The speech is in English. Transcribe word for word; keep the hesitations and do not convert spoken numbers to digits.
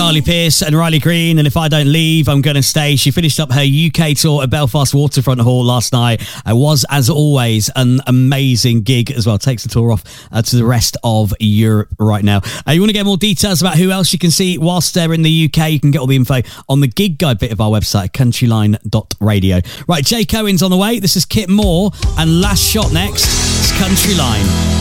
Carly Pearce and Riley Green, and If I Don't Leave, I'm Gonna Stay. She finished up her U K tour at Belfast Waterfront Hall last night. It was, as always, an amazing gig as well. Takes the tour off uh, to the rest of Europe right now. Uh, you want to get more details about who else you can see whilst they're in the U K, you can get all the info on the gig guide bit of our website, countryline dot radio. Right, Jay Cohen's on the way. This is Kit Moore, and Last Shot next. It's Countryline.